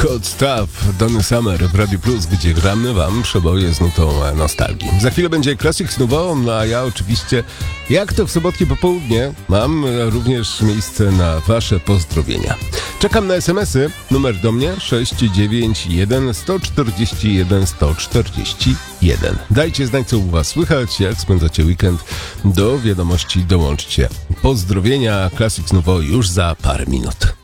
Hot Stuff, Donny Summer w Radio Plus, gdzie gramy wam przeboje z nutą nostalgii. Za chwilę będzie Classics Nouveau, no a ja oczywiście, jak to w sobotnie popołudnie, mam również miejsce na wasze pozdrowienia. Czekam na SMS-y, numer do mnie 691 141 141. Dajcie znać, co u was słychać, jak spędzacie weekend. Do wiadomości dołączcie pozdrowienia. Classics Nouveau już za parę minut.